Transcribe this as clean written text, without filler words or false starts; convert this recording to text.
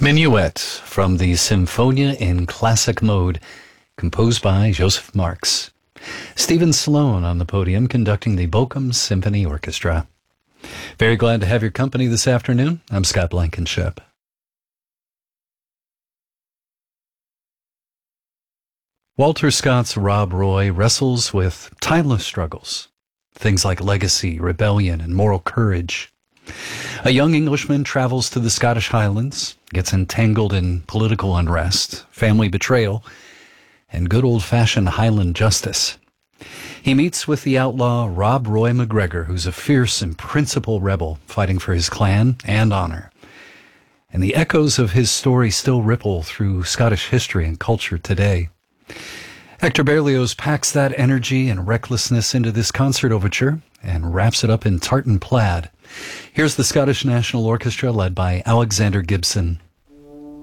Minuet from the Symphonia in Classic Mode, composed by Joseph Marx. Stephen Sloan on the podium conducting the Bochum Symphony Orchestra. Very glad to have your company this afternoon. I'm Scott Blankenship. Walter Scott's Rob Roy wrestles with timeless struggles, things like legacy, rebellion, and moral courage. A young Englishman travels to the Scottish Highlands, gets entangled in political unrest, family betrayal, and good old-fashioned Highland justice. He meets with the outlaw Rob Roy McGregor, who's a fierce and principled rebel fighting for his clan and honor. And the echoes of his story still ripple through Scottish history and culture today. Hector Berlioz packs that energy and recklessness into this concert overture and wraps it up in tartan plaid. Here's the Scottish National Orchestra led by Alexander Gibson.